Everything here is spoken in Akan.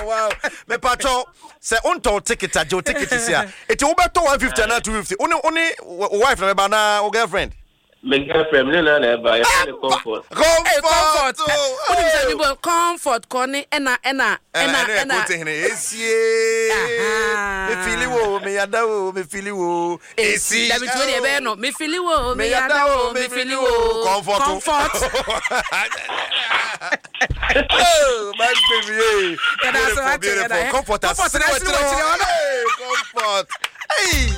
Wow. Me pacho say unto ticket a jo ticket is here. It will be 150 and 250. Only wife na na or girlfriend. My girlfriend na ba comfort. Comfort corny ena. Esie. Me feel wo, me yada wo, me feel wo. Esi. Da bitwe de be no, me feel wo, me yada wo, me feel wo. Comfort. Oh, my baby. Beautiful. Comfort. Comfort. Hey.